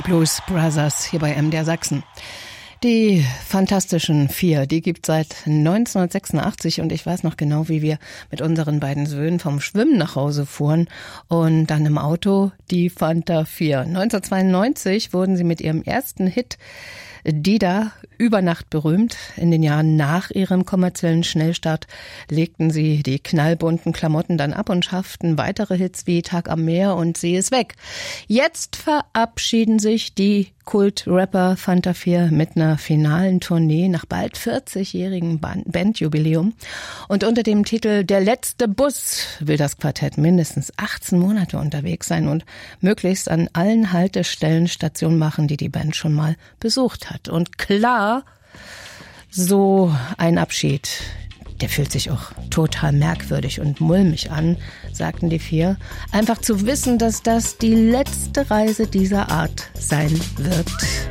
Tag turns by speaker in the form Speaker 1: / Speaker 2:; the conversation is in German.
Speaker 1: Blues Brothers hier bei MDR Sachsen. Die Fantastischen Vier, die gibt seit 1986 und ich weiß noch genau, wie wir mit unseren beiden Söhnen vom Schwimmen nach Hause fuhren und dann im Auto die Fanta 4. 1992 wurden sie mit ihrem ersten Hit Dida über Nacht berühmt. In den Jahren nach ihrem kommerziellen Schnellstart legten sie die knallbunten Klamotten dann ab und schafften weitere Hits wie Tag am Meer und Sie ist weg. Jetzt verabschieden sich die Kult-Rapper Fanta 4 mit einer finalen Tournee nach bald 40-jährigen Bandjubiläum. Und unter dem Titel Der letzte Bus will das Quartett mindestens 18 Monate unterwegs sein und möglichst an allen Haltestellen Station machen, die die Band schon mal besucht hat. Und klar, so ein Abschied, der fühlt sich auch total merkwürdig und mulmig an, sagten die Vier. Einfach zu wissen, dass das die letzte Reise dieser Art sein wird.